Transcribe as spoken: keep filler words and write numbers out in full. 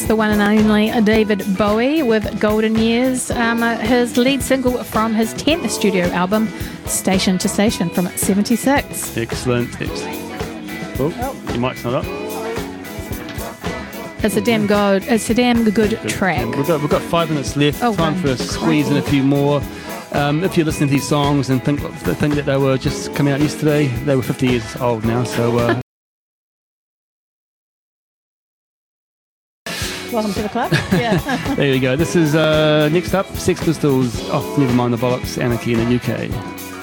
the one and only David Bowie with Golden Years, um, uh, his lead single from his tenth studio album, Station to Station, from seventy-six. Excellent. Excellent. Oh, oh. Your mic's not up. It's a damn good, it's a damn good, good. track. Yeah, we've got we've got five minutes left. Oh, Time wow. for us to squeeze in a few more. Um, if you're listening to these songs and think think that they were just coming out yesterday, they were fifty years old now. So. Uh, Welcome to the club. Yeah. There you go. This is uh, next up, Sex Pistols. Oh, never mind the bollocks. Anarchy in the U K.